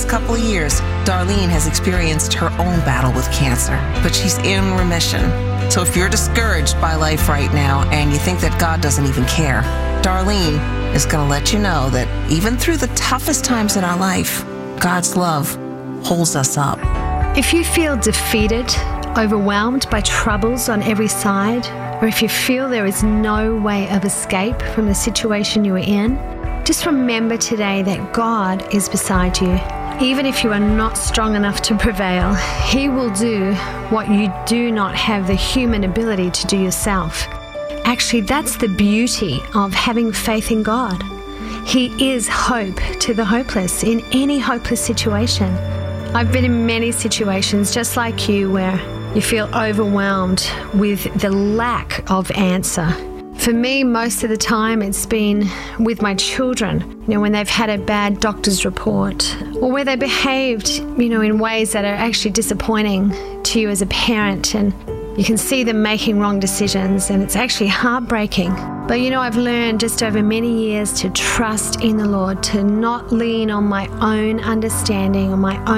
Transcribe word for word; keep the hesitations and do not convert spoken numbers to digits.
couple of years, Darlene has experienced her own battle with cancer, but she's in remission. So if you're discouraged by life right now and you think that God doesn't even care, Darlene is going to let you know that even through the toughest times in our life, God's love holds us up. If you feel defeated, overwhelmed by troubles on every side, or if you feel there is no way of escape from the situation you are in, just remember today that God is beside you. Even if you are not strong enough to prevail, He will do what you do not have the human ability to do yourself. Actually, that's the beauty of having faith in God. He is hope to the hopeless in any hopeless situation. I've been in many situations just like you where you feel overwhelmed with the lack of answer. For me, most of the time it's been with my children, you know, when they've had a bad doctor's report or where they behaved, you know, in ways that are actually disappointing to you as a parent, and you can see them making wrong decisions and it's actually heartbreaking. But you know, I've learned just over many years to trust in the Lord, to not lean on my own understanding or my own